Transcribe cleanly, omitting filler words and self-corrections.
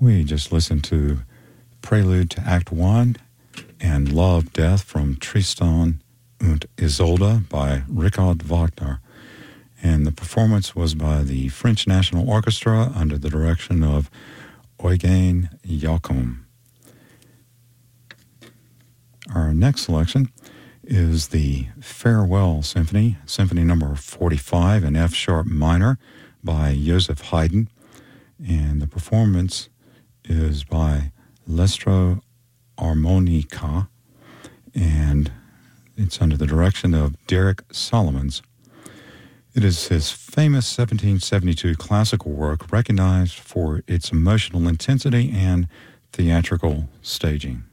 We just listened to Prelude to Act 1 and Love, Death from Tristan und Isolde by Richard Wagner. And the performance was by the French National Orchestra under the direction of Eugen Joachim. Our next selection is the Farewell Symphony, Symphony number 45 in F sharp minor by Joseph Haydn. And the performance is by L'Estro Armonica, and it's under the direction of Derek Solomons. It is his famous 1772 classical work, recognized for its emotional intensity and theatrical staging.